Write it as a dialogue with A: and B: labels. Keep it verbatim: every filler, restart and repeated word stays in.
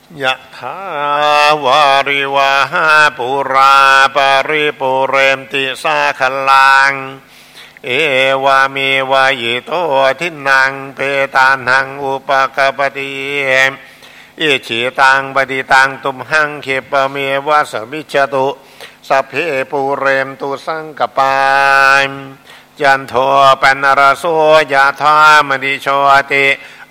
A: ยะถาวาริวาหาปุราปาริปุเรมติสาคลังเอวามีวายโตทินังเปตานังอุปกปติอิชิตังปฏิตังตุมหังเขปะเมวะสมิจจตุสัพเพปูเรมตุสังกปายจันโทปนรโสยะธามณิโชติ